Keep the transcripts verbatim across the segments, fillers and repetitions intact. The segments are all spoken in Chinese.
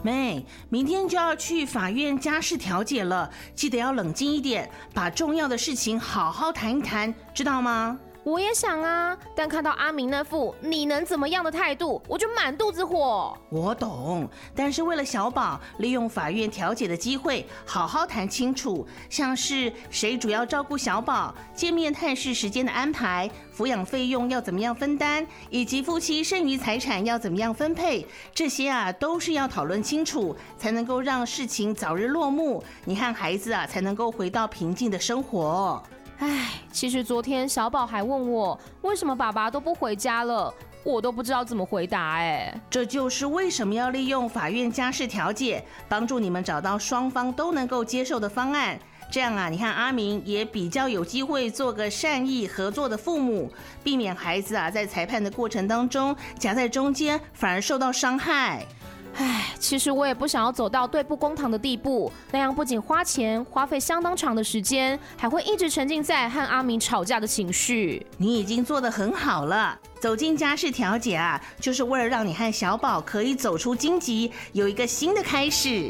妹，明天就要去法院家事调解了，记得要冷静一点，把重要的事情好好谈一谈，知道吗？ 我也想啊，但看到阿明那副你能怎么样的态度，我就满肚子火。 我懂，但是为了小宝，利用法院调解的机会，好好谈清楚，像是谁主要照顾小宝、见面探视时间的安排、抚养费用要怎么样分担，以及夫妻剩余财产要怎么样分配，这些啊都是要讨论清楚，才能够让事情早日落幕，你和孩子啊才能够回到平静的生活。 唉，其实昨天小宝还问我，为什么爸爸都不回家了，我都不知道怎么回答。哎， 这就是为什么要利用法院家事调解，帮助你们找到双方都能够接受的方案。这样啊，你和阿明也比较有机会做个善意合作的父母，避免孩子啊在裁判的过程当中夹在中间，反而受到伤害。 唉，其实我也不想要走到对簿公堂的地步，那样不仅花钱花费相当长的时间，还会一直沉浸在和阿明吵架的情绪。 你已经做得很好了，走进家事调解啊，就是为了让你和小宝可以走出荆棘，有一个新的开始。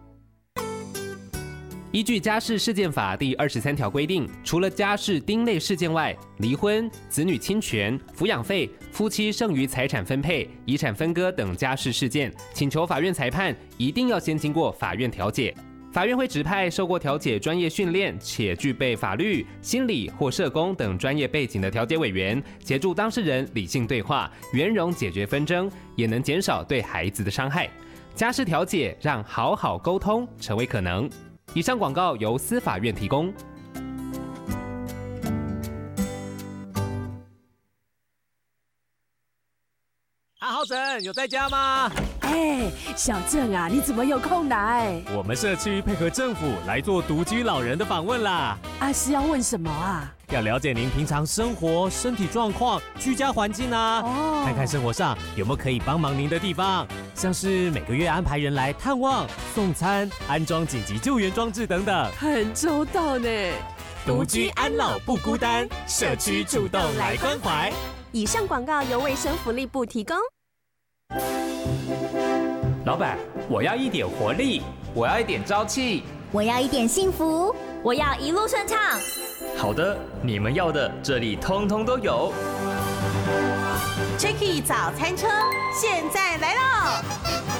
依据家事事件法第二十三条规定，除了家事丁类事件外，离婚、子女侵权、抚养费、夫妻剩余财产分配、遗产分割等家事事件，请求法院裁判，一定要先经过法院调解。法院会指派受过调解专业训练且具备法律、心理或社工等专业背景的调解委员，协助当事人理性对话，圆融解决纷争，也能减少对孩子的伤害。家事调解让好好沟通成为可能。以上广告由司法院提供。 阿浩神有在家吗？ 哎，小郑啊，你怎么有空来？ 我们社区配合政府来做独居老人的访问啦。 啊，是要问什么啊？ 要了解您平常生活、身体状况、居家环境啊，哦，看看生活上有没有可以帮忙您的地方，像是每个月安排人来探望、送餐、安装紧急救援装置等等， 很周到呢。 独居安老不孤单，社区主动来关怀。 以上广告由卫生福利部提供。 老板，我要一点活力，我要一点朝气， 我要一点幸福， 我要一路顺畅。 好的，你们要的这里通通都有。 Jacky 早餐车现在来喽！